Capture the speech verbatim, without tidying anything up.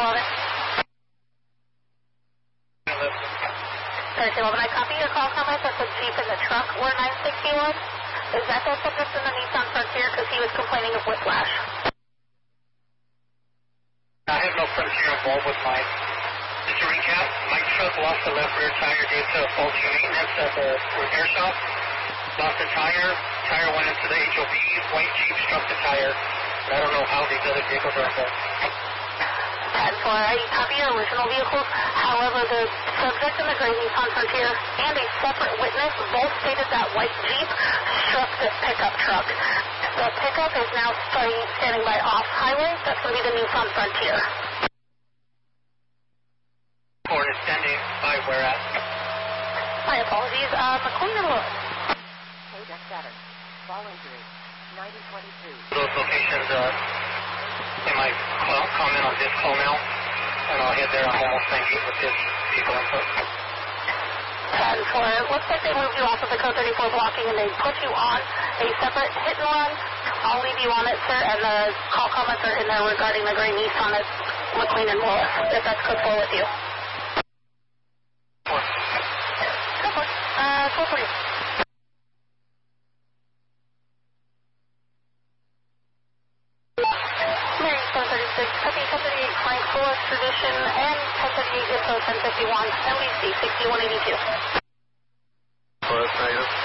eleven. thirteen eleven, I copy your call comment that the Jeep and the truck were nine sixty-one. Is that the subject in the Nissan Frontier? Because he was complaining of whiplash. I have no Frontier involved with mine. Just to recap, my truck lost the left rear tire due to faulty maintenance at the repair shop. Lost the tire. Tire went into the H O V. White Jeep struck the tire. But I don't know how these other vehicles are involved. ten four, I copy your original vehicles. However, the subject in the gray Nissan Frontier and a separate witness both stated that white Jeep struck this pickup truck. The pickup is now starting, standing by off highway. That's going to be the Nissan Frontier. Ford is standing by where at? My apologies. Uh, McQueen and Lewis. Page seven. Fall injury. ninety twenty-two. Those locations, uh, in my call, comment on this call now, and I'll head there. I'm almost ninety-eight with this vehicle input. ten four, it looks like they moved you off of the code thirty-four blocking and they put you on a separate hit and run. I'll leave you on it, sir, and the call comments are in there regarding the gray Nissan at McQueen and Lewis, if that's code four with you. Four. Code four. Uh, code for you. Mary seven thirty-six, copy ten thirty-eight, Frank Forest Tradition, and ten thirty-eight, info ten fifty-one, L E C sixty-one eighty-two. Forest Native.